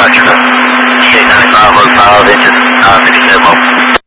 Roger that. 9895, low power, engine, 57 miles.